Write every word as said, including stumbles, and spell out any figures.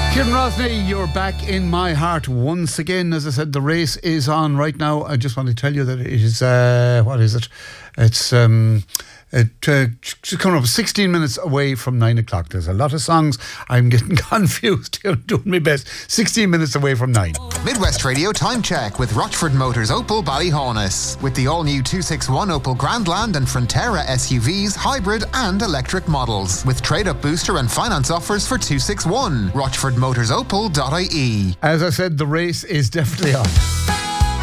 Kim Rosney, you're back in my heart once again. As I said, the race is on right now. I just want to tell you that it is, uh, what is it? It's um, it, uh, coming up sixteen minutes away from nine o'clock. There's a lot of songs. I'm getting confused. I'm doing my best. sixteen minutes away from nine. Midwest Radio Time Check with Rochford Motors Opel Ballyhaunis. With the all-new two sixty-one Opel Grandland and Frontera S U Vs, hybrid and electric models. With trade-up booster and finance offers for two sixty-one. rochford motors opel dot I E. As I said, the race is definitely on.